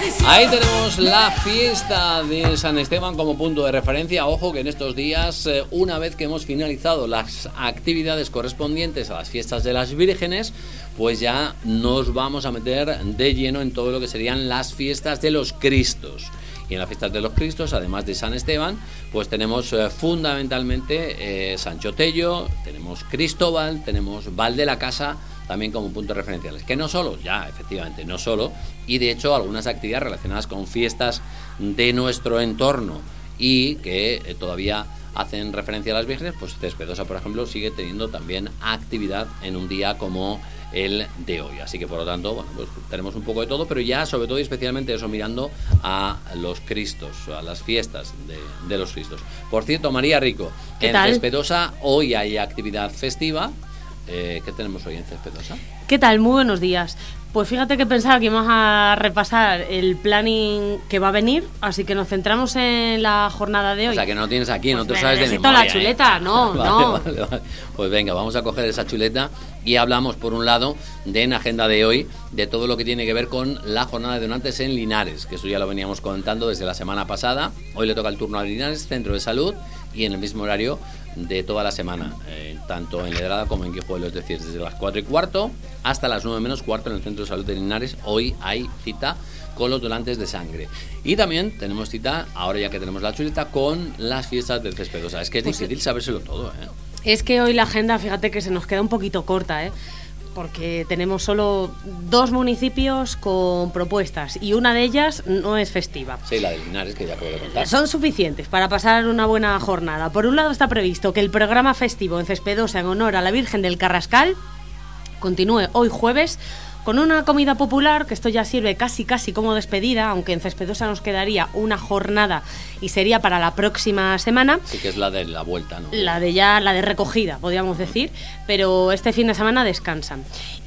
Ahí tenemos la fiesta de San Esteban como punto de referencia. Ojo que en estos días, una vez que hemos finalizado las actividades correspondientes a las fiestas de las vírgenes, pues ya nos vamos a meter de lleno en todo lo que serían las fiestas de los Cristos. Y en las fiestas de los Cristos, además de San Esteban, pues tenemos fundamentalmente Sancho Tello, tenemos Cristóbal, tenemos Val de la Casa, también como puntos referenciales, que no solo, ya efectivamente, no solo, y de hecho algunas actividades relacionadas con fiestas de nuestro entorno y que todavía hacen referencia a las vírgenes, pues Cespedosa, por ejemplo, sigue teniendo también actividad en un día como el de hoy. Así que por lo tanto, bueno, pues tenemos un poco de todo, pero ya sobre todo y especialmente eso, mirando a los Cristos, a las fiestas de los Cristos. Por cierto, María Rico, en Cespedosa hoy hay actividad festiva. ¿Qué tenemos hoy en Cespedosa? ¿Qué tal? Muy buenos días. Pues fíjate que pensaba que íbamos a repasar el planning que va a venir, así que nos centramos en la jornada de hoy. O sea, que no lo tienes aquí, pues no te sabes de memoria. Necesito la chuleta, no, vale, no. Vale. Pues venga, vamos a coger esa chuleta y hablamos, por un lado, en agenda de hoy, de todo lo que tiene que ver con la jornada de donantes en Linares, que eso ya lo veníamos comentando desde la semana pasada. Hoy le toca el turno a Linares, Centro de Salud, y en el mismo horario de toda la semana, tanto en Ledrada como en Guijuelo, es decir, desde las 4:15 hasta las 9:15 en el Centro de Salud de Linares. Hoy hay cita con los donantes de sangre. Y también tenemos cita, ahora ya que tenemos la chuleta, con las fiestas del Cespedosa. Es que es difícil sabérselo todo, ¿eh? Es que hoy la agenda, fíjate que se nos queda un poquito corta, porque tenemos solo 2 municipios con propuestas y una de ellas no es festiva. Sí, la de Linares, que ya puedo contar. Son suficientes para pasar una buena jornada. Por un lado está previsto que el programa festivo en Cespedosa en honor a la Virgen del Carrascal continúe hoy jueves con una comida popular, que esto ya sirve casi como despedida, aunque en Cespedosa nos quedaría una jornada y sería para la próxima semana. Sí, que es la de la vuelta, ¿no? La de recogida, podríamos decir, pero este fin de semana descansan.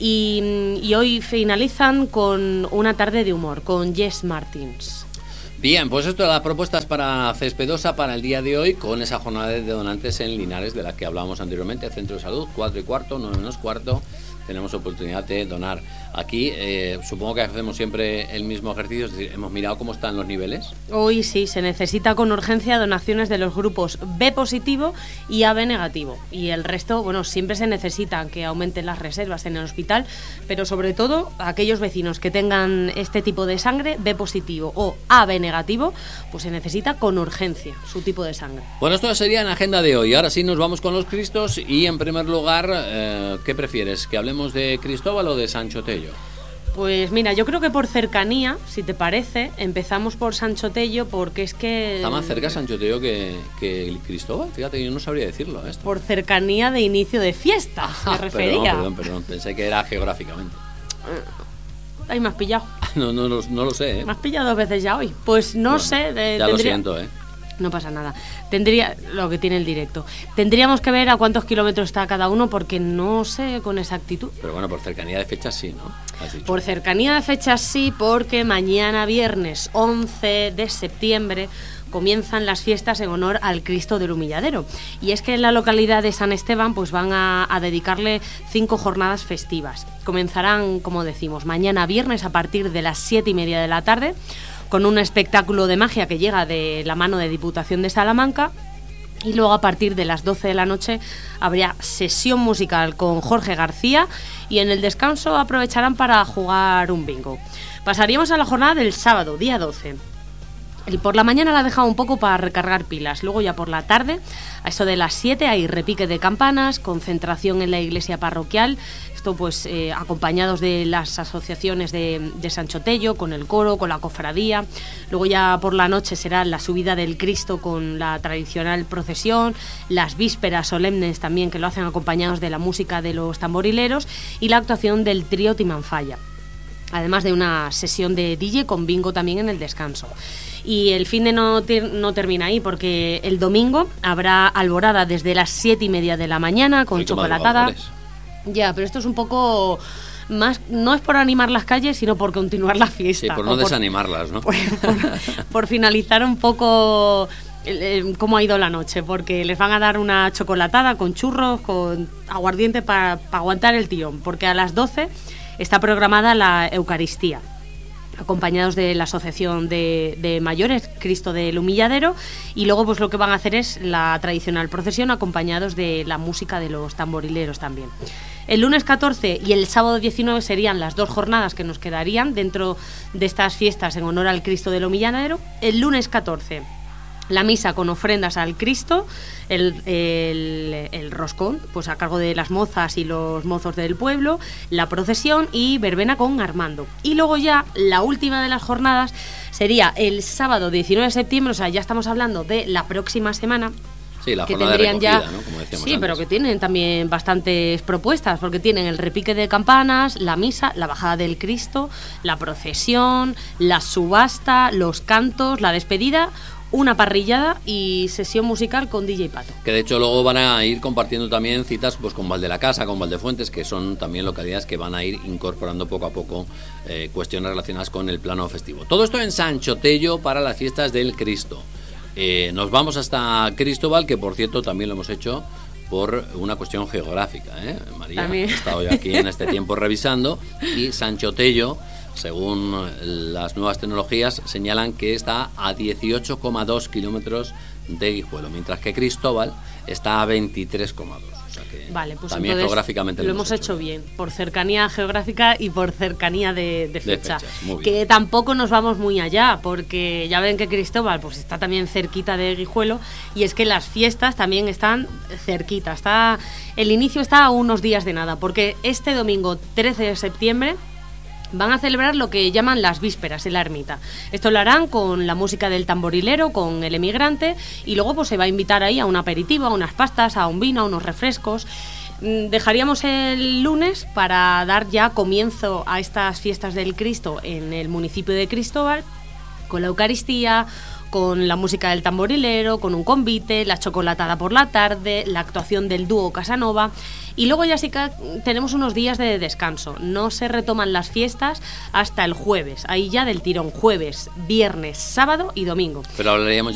Y hoy finalizan con una tarde de humor, con Jess Martins. Bien, pues esto es las propuestas para Cespedosa para el día de hoy, con esa jornada de donantes en Linares de la que hablábamos anteriormente, Centro de Salud, 4:15, 9:15. Tenemos oportunidad de donar. Aquí supongo que hacemos siempre el mismo ejercicio, es decir, hemos mirado cómo están los niveles. Hoy sí, se necesita con urgencia donaciones de los grupos B positivo y AB negativo. Y el resto, bueno, siempre se necesita que aumenten las reservas en el hospital, pero sobre todo aquellos vecinos que tengan este tipo de sangre, B positivo o AB negativo, pues se necesita con urgencia su tipo de sangre. Bueno, esto sería en la agenda de hoy. Ahora sí nos vamos con los Cristos y en primer lugar, ¿qué prefieres? ¿Que hablemos de Cristóbal o de Sancho Tello? Pues mira, yo creo que por cercanía, si te parece, empezamos por Sancho Tello, porque es que... Está más cerca Sancho Tello que Cristóbal. Fíjate, yo no sabría decirlo esto. Por cercanía de inicio de fiesta, me refería. Perdón, pensé que era geográficamente. Ahí me has pillado. No lo sé, Me has pillado 2 veces ya hoy. Pues no sé. Lo siento, No pasa nada. Tendría lo que tiene el directo. Tendríamos que ver a cuántos kilómetros está cada uno, porque no sé con exactitud. Pero bueno, por cercanía de fechas sí, ¿no? Por cercanía de fechas sí, porque mañana viernes 11 de septiembre comienzan las fiestas en honor al Cristo del Humilladero. Y es que en la localidad de San Esteban pues van a dedicarle 5 jornadas festivas. Comenzarán, como decimos, mañana viernes a partir de las 7:30 de la tarde, con un espectáculo de magia que llega de la mano de Diputación de Salamanca. Y luego a partir de las 12 de la noche habría sesión musical con Jorge García y en el descanso aprovecharán para jugar un bingo. Pasaríamos a la jornada del sábado, día 12. Y por la mañana la he dejado un poco para recargar pilas. Luego ya por la tarde, a eso de las 7, hay repique de campanas, concentración en la iglesia parroquial. Esto pues acompañados de las asociaciones de Sancho Tello, con el coro, con la cofradía. Luego ya por la noche será la subida del Cristo con la tradicional procesión, las vísperas solemnes también, que lo hacen acompañados de la música de los tamborileros, y la actuación del trío Timanfaya. Además de una sesión de DJ con bingo también en el descanso. Y el fin de no termina ahí, porque el domingo habrá alborada desde las 7:30 de la mañana con chocolatada. Ya, pero esto es un poco más, no es por animar las calles, sino por continuar la fiesta. Sí, por no desanimarlas, ¿no? Por finalizar un poco cómo ha ido la noche, porque les van a dar una chocolatada con churros, con aguardiente para aguantar el tirón, porque a las 12 está programada la Eucaristía. acompañados de la Asociación de Mayores Cristo del Humilladero, y luego pues lo que van a hacer es la tradicional procesión acompañados de la música de los tamborileros también. El lunes 14 y el sábado 19 serían las 2 jornadas que nos quedarían dentro de estas fiestas en honor al Cristo del Humilladero. El lunes 14 la misa con ofrendas al Cristo, el roscón, pues a cargo de las mozas y los mozos del pueblo, la procesión y verbena con Armando. Y luego ya la última de las jornadas sería el sábado 19 de septiembre, o sea, ya estamos hablando de la próxima semana. Sí, la que jornada tendrían de recogida, ya, ¿no? Como decíamos sí, antes. pero que tienen también bastantes propuestas, porque tienen el repique de campanas, la misa, la bajada del Cristo, la procesión, la subasta, los cantos, la despedida, una parrillada y sesión musical con DJ Pato. Que de hecho luego van a ir compartiendo también citas pues con Valde la Casa, con Valdefuentes, que son también localidades que van a ir incorporando poco a poco cuestiones relacionadas con el plano festivo. Todo esto en Sancho Tello para las fiestas del Cristo. Nos vamos hasta Cristóbal, que por cierto también lo hemos hecho por una cuestión geográfica, María. También. He estado yo aquí en este tiempo revisando, y Sancho Tello, según las nuevas tecnologías, señalan que está a 18,2 kilómetros de Guijuelo, mientras que Cristóbal está a 23,2. O sea que vale, pues también geográficamente lo hemos hecho bien, por cercanía geográfica y por cercanía de fecha. fechas, muy bien. Que tampoco nos vamos muy allá, porque ya ven que Cristóbal pues está también cerquita de Guijuelo, y es que las fiestas también están cerquita. El inicio está a unos días de nada, porque este domingo 13 de septiembre van a celebrar lo que llaman las vísperas en la ermita. Esto lo harán con la música del tamborilero, con el emigrante, y luego pues se va a invitar ahí a un aperitivo, a unas pastas, a un vino, a unos refrescos. Dejaríamos el lunes para dar ya comienzo a estas fiestas del Cristo en el municipio de Cristóbal, con la Eucaristía, con la música del tamborilero, con un convite, la chocolatada por la tarde, la actuación del dúo Casanova. Y luego ya sí que tenemos unos días de descanso. No se retoman las fiestas hasta el jueves. Ahí ya del tirón, jueves, viernes, sábado y domingo. Pero hablaríamos